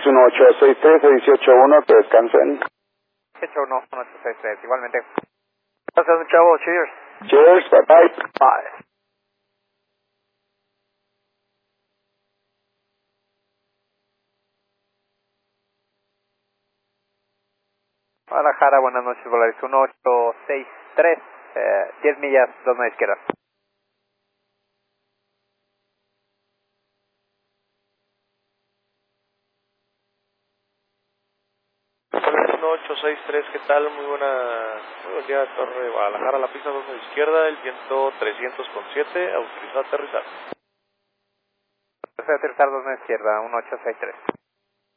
Volaris 1863 a 181, te descansen. 181, 1863, igualmente. Gracias, mi chavo, cheers. Cheers, bye bye. Bye. Guadalajara, buenas noches, Volaris 1863, 10 millas, 2 izquierda. Volaris 1863, ¿qué tal? Muy buen día, Torre Guadalajara, la pista 2 izquierda, el viento 300,7, autorizado a aterrizar. Aterrizar 2 izquierda, 1863.